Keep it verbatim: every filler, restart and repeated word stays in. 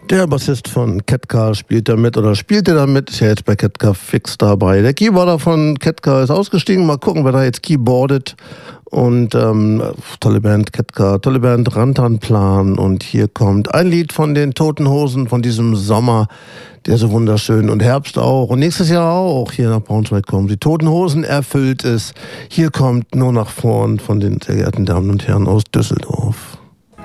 Der Bassist von Ketka spielt da mit oder spielte da mit, ist ja jetzt bei Ketka fix dabei. Der Keyboarder von Ketka ist ausgestiegen, mal gucken, wer da jetzt keyboardet. Und ähm, tolle Band Ketka, tolle Band Rantanplan. Und hier kommt ein Lied von den Toten Hosen von diesem Sommer, der so wunderschön und Herbst auch und nächstes Jahr auch hier nach Braunschweig kommen. Die Toten Hosen erfüllt es. Hier kommt Nur nach vorn von den sehr geehrten Damen und Herren aus Düsseldorf.